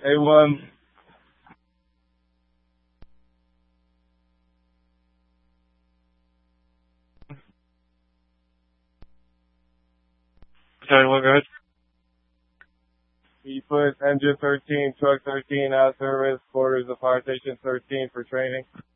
A1. Sorry, what, go ahead. He put engine 13, truck 13 out of service, quarters of fire station 13 for training.